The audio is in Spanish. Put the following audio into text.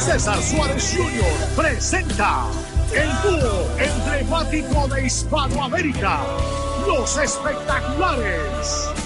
César Suárez Jr. presenta el dúo emblemático de Hispanoamérica, Los Espectaculares.